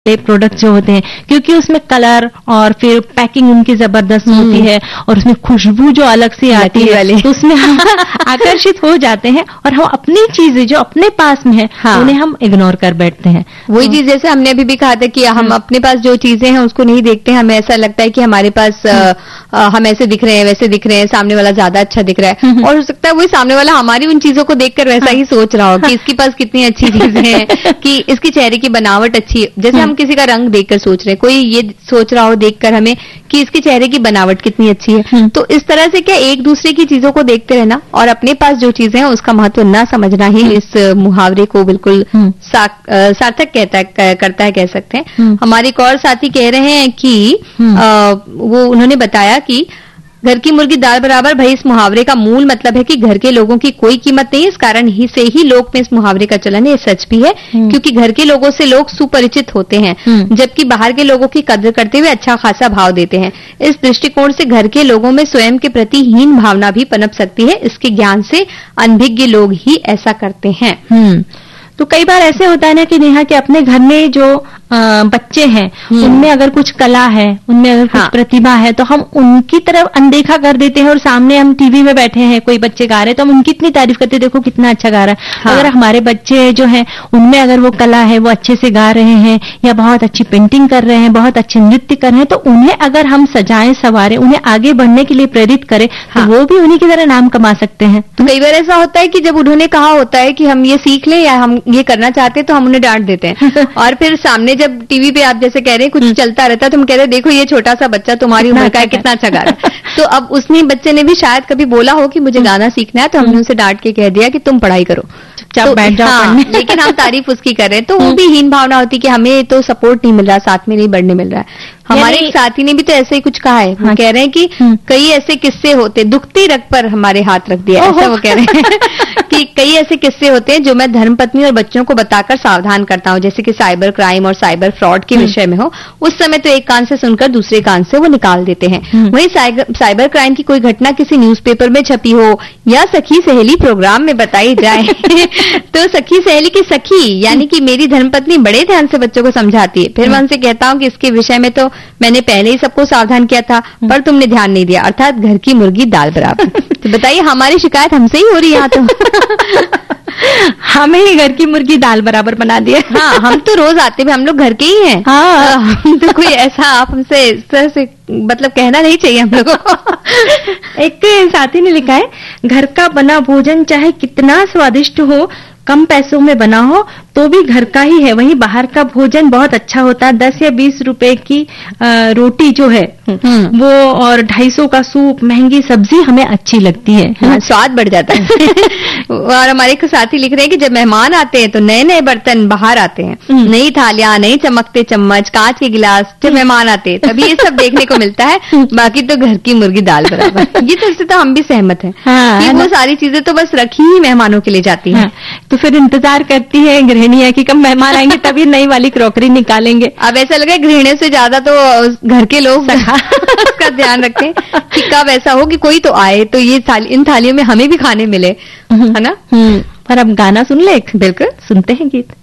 Product जो होते हैं, क्योंकि उसमें कलर और फिर पैकिंग उनकी जबरदस्त होती है और उसमें खुशबू जो अलग से आती है, तो उसमें हम आकर्षित हो जाते हैं और हम अपनी चीजें जो अपने पास में है उन्हें हम इग्नोर कर बैठते हैं। वही चीज जैसे हमने अभी भी कहा था कि हम अपने पास जो चीजें हैं उसको नहीं देखते, हमें ऐसा लगता है कि हमारे पास हम ऐसे दिख रहे हैं, वैसे दिख रहे हैं, सामने वाला ज्यादा अच्छा दिख रहा है, और हो सकता है वही सामने वाला हमारी उन चीजों को देखकर वैसा ही सोच रहा हो कि इसके पास कितनी अच्छी चीजें हैं, कि इसकी चेहरे की बनावट अच्छी है। जैसे हम किसी का रंग देखकर सोच रहे हैं, कोई ये सोच रहा हो देखकर हमें कि इसके चेहरे की बनावट कितनी अच्छी है। तो इस तरह से क्या एक दूसरे की चीजों को देखते रहना और अपने पास जो चीजें हैं उसका महत्व न समझना ही इस मुहावरे को बिल्कुल सार्थक करता है, कह सकते हैं। हमारे एक और साथी कह रहे हैं कि वो उन्होंने बताया कि घर की मुर्गी दाल बराबर, भाई इस मुहावरे का मूल मतलब है कि घर के लोगों की कोई कीमत नहीं है। इस कारण ही से ही लोक में इस मुहावरे का चलन है। ये सच भी है क्योंकि घर के लोगों से लोग सुपरिचित होते हैं, जबकि बाहर के लोगों की कदर करते हुए अच्छा खासा भाव देते हैं। इस दृष्टिकोण से घर के लोगों में स्वयं के प्रति हीन भावना भी पनप सकती है। इसके ज्ञान से अनभिज्ञ लोग ही ऐसा करते हैं। तो कई बार ऐसे होता है ना कि नेहा के अपने घर में जो बच्चे हैं उनमें अगर कुछ कला है, उनमें अगर कुछ प्रतिभा है, तो हम उनकी तरफ अनदेखा कर देते हैं और सामने हम टीवी में बैठे हैं, कोई बच्चे गा रहे हैं तो हम उनकी इतनी तारीफ करते हैं, देखो कितना अच्छा गा रहा है। अगर हमारे बच्चे जो हैं उनमें अगर वो कला है, वो अच्छे से गा रहे हैं या बहुत अच्छी पेंटिंग कर रहे हैं, बहुत अच्छे नृत्य कर रहे हैं, तो उन्हें अगर हम सजाएं संवारें, उन्हें आगे बढ़ने के लिए प्रेरित करें तो वो भी उन्हीं की तरह नाम कमा सकते हैं। तो कई बार ऐसा होता है कि जब उन्होंने कहा होता है कि हम ये सीख लें या हम ये करना चाहते हैं तो हम उन्हें डांट देते हैं और फिर सामने जब टीवी पे आप जैसे कह रहे हैं कुछ चलता रहता है तो हम कह रहे हैं देखो ये छोटा सा बच्चा तुम्हारी उम्र का है, कितना अच्छा गा रहा है। तो अब उसने बच्चे ने भी शायद कभी बोला हो कि मुझे गाना सीखना है, तो हमने उसे डांट के कह दिया कि तुम पढ़ाई करो, तो बैठ जाओ। लेकिन हम तारीफ उसकी कर रहे हैं तो वो भी हीन भावना होती कि हमें तो सपोर्ट नहीं मिल रहा, साथ में नहीं बढ़ने मिल रहा है। हमारे एक साथी ने भी तो ऐसे ही कुछ कहा है, वो कह रहे हैं कि कई ऐसे किस्से होते, दुखती रग पर हमारे हाथ रख दिया, ऐसा वो कह रहे हैं कि कई ऐसे किस्से होते हैं जो मैं धर्मपत्नी और बच्चों को बताकर सावधान करता हूँ, जैसे कि साइबर क्राइम और साइबर फ्रॉड के विषय में हो। उस समय तो एक कान से सुनकर दूसरे कान से वो निकाल देते हैं। वहीं साइबर क्राइम की कोई घटना किसी न्यूज़पेपर में छपी हो या सखी सहेली प्रोग्राम में बताई जाए तो सखी सहेली की सखी यानी कि मेरी धर्मपत्नी बड़े ध्यान से बच्चों को समझाती है। फिर मैं उनसे कहता हूँ कि इसके विषय में तो मैंने पहले ही सबको सावधान किया था पर तुमने ध्यान नहीं दिया, अर्थात घर की मुर्गी दाल बराबर। तो बताइए हमारी शिकायत हमसे ही हो रही है यहाँ तो हमें ही घर की मुर्गी दाल बराबर बना दिया। हाँ, हम तो रोज आते हैं, हम लोग घर के ही हैं। हाँ, तो कोई ऐसा आप हमसे इस तरह से मतलब कहना नहीं चाहिए हम लोगों को। एक साथी ने लिखा है, घर का बना भोजन चाहे कितना स्वादिष्ट हो, कम पैसों में बना हो तो भी घर का ही है। वहीं बाहर का भोजन बहुत अच्छा होता है। 10 या 20 रुपए की रोटी जो है वो और 250 का सूप, महंगी सब्जी हमें अच्छी लगती है। हाँ, स्वाद बढ़ जाता है। और हमारे एक साथी लिख रहे हैं कि जब मेहमान आते हैं तो नए नए बर्तन बाहर आते हैं, नई थालियां, नई चमकते चम्मच, कांच के गिलास। जब मेहमान आते हैं तभी ये सब देखने को मिलता है, बाकी तो घर की मुर्गी दाल बराबर। ये तो इससे तो हम भी सहमत हैं कि वो सारी चीजें तो बस रखी ही मेहमानों के लिए जाती हैं। तो फिर इंतजार करती है गृहिणियां कि कब मेहमान आएंगे तभी नई वाली क्रॉकरी निकालेंगे। अब ऐसा लगा गृहिणी से ज्यादा तो घर के लोग उसका ध्यान रखें कि कब ऐसा हो कि कोई तो आए तो ये इन थालियों में हमें भी खाने मिले, है ना। पर अब गाना सुन ले। बिल्कुल, सुनते हैं गीत।